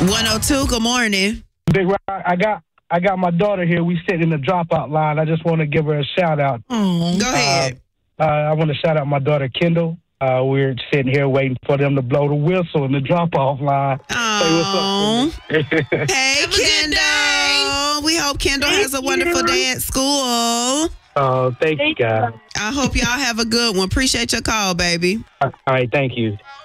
102, good morning. Big Rock, I got my daughter here. We sit in the dropout line. I just want to give her a shout out. Oh, go ahead. I want to shout out my daughter Kendall. We're sitting here waiting for them to blow the whistle in the drop-off line. Oh. Say what's up, Kendall. Hey, Kendall. We hope Kendall has a wonderful day at school. Oh, thank you, guys. I hope y'all have a good one. Appreciate your call, baby. All right, thank you.